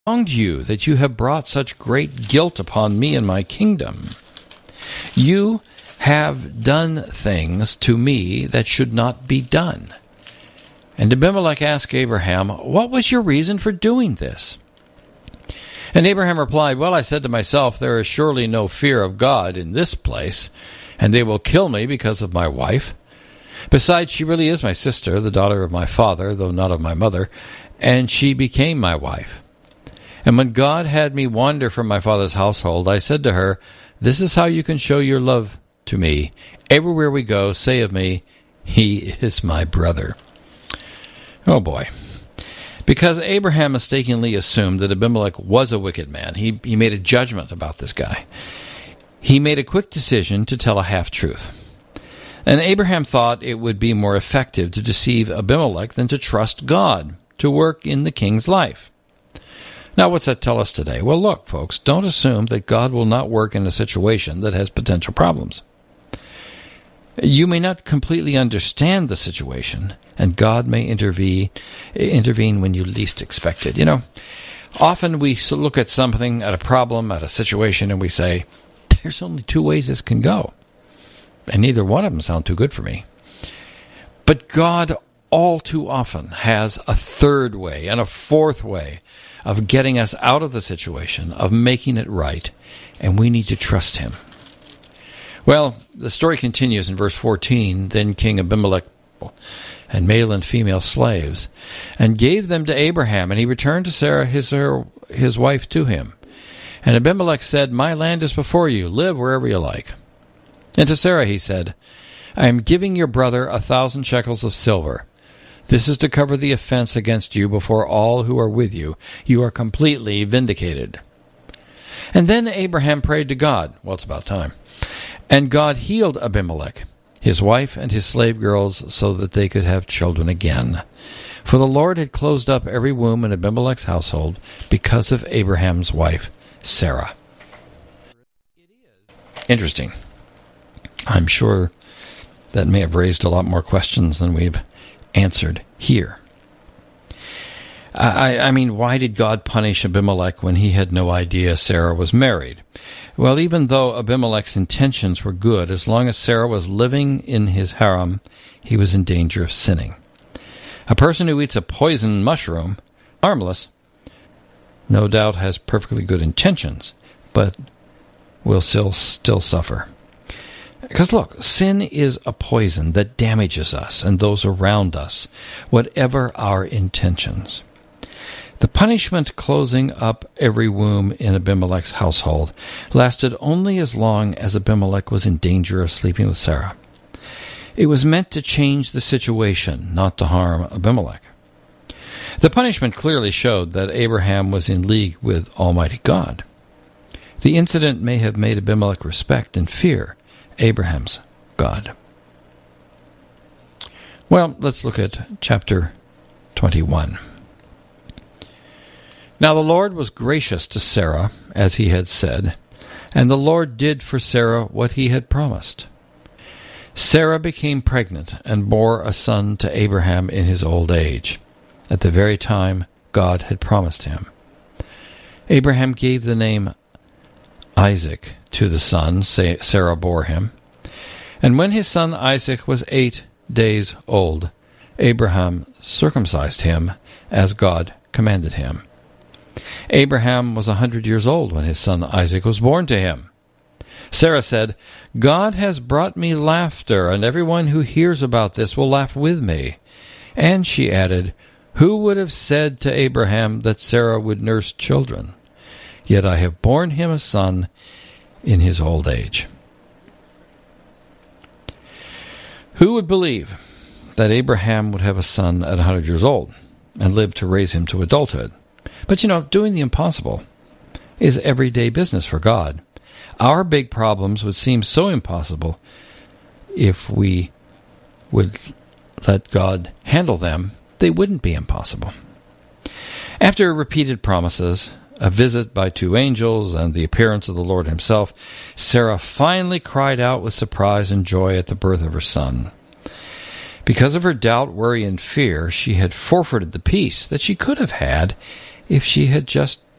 wronged you that you have brought such great guilt upon me and my kingdom? You have done things to me that should not be done." And Abimelech asked Abraham, "What was your reason for doing this?" And Abraham replied, "Well, I said to myself, there is surely no fear of God in this place, and they will kill me because of my wife. Besides, she really is my sister, the daughter of my father, though not of my mother, and she became my wife. And when God had me wander from my father's household, I said to her, 'This is how you can show your love to me. Everywhere we go, say of me, he is my brother.'" Oh boy. Because Abraham mistakenly assumed that Abimelech was a wicked man, he made a judgment about this guy. He made a quick decision to tell a half-truth. And Abraham thought it would be more effective to deceive Abimelech than to trust God to work in the king's life. Now, what's that tell us today? Well, look, folks, don't assume that God will not work in a situation that has potential problems. You may not completely understand the situation, and God may intervene when you least expect it. You know, often we look at something, at a problem, at a situation, and we say, there's only two ways this can go, and neither one of them sound too good for me. But God all too often has a third way and a fourth way of getting us out of the situation, of making it right, and we need to trust him. Well, the story continues in verse 14. Then King Abimelech and male and female slaves, and gave them to Abraham, and he returned to Sarah his wife to him. And Abimelech said, "My land is before you, live wherever you like." And to Sarah he said, "I am giving your brother 1,000 shekels of silver. This is to cover the offense against you before all who are with you. You are completely vindicated." And then Abraham prayed to God. Well, it's about time. And God healed Abimelech, his wife, and his slave girls, so that they could have children again. For the Lord had closed up every womb in Abimelech's household because of Abraham's wife, Sarah. Interesting. I'm sure that may have raised a lot more questions than we've answered here. I mean, why did God punish Abimelech when he had no idea Sarah was married? Well, even though Abimelech's intentions were good, as long as Sarah was living in his harem, he was in danger of sinning. A person who eats a poison mushroom, harmless, no doubt has perfectly good intentions, but will still suffer. Because look, sin is a poison that damages us and those around us, whatever our intentions. The punishment closing up every womb in Abimelech's household lasted only as long as Abimelech was in danger of sleeping with Sarah. It was meant to change the situation, not to harm Abimelech. The punishment clearly showed that Abraham was in league with Almighty God. The incident may have made Abimelech respect and fear Abraham's God. Well, let's look at chapter 21. Now the Lord was gracious to Sarah, as he had said, and the Lord did for Sarah what he had promised. Sarah became pregnant and bore a son to Abraham in his old age, at the very time God had promised him. Abraham gave the name Isaac to the son Sarah bore him. And when his son Isaac was 8 days old, Abraham circumcised him as God commanded him. Abraham was 100 years old when his son Isaac was born to him. Sarah said, "God has brought me laughter, and everyone who hears about this will laugh with me." And she added, "Who would have said to Abraham that Sarah would nurse children? Yet I have borne him a son in his old age." Who would believe that Abraham would have a son at 100 years old and live to raise him to adulthood? But, doing the impossible is everyday business for God. Our big problems would seem so impossible if we would let God handle them. They wouldn't be impossible. After repeated promises, a visit by 2 angels, and the appearance of the Lord himself, Sarah finally cried out with surprise and joy at the birth of her son. Because of her doubt, worry, and fear, she had forfeited the peace that she could have had if she had just